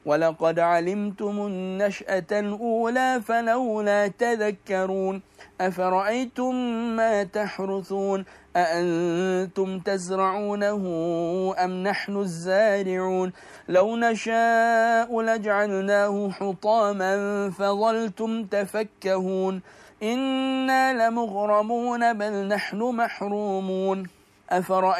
ولقد علمتم النشأة الأولى فلولا تذكرون أفرأيتم ما تحرثون أأنتم تزرعونه أم نحن الزارعون لو نشاء لجعلناه حطاما فظلتم تفكهون إنا لمغرمون بل نحن محرومون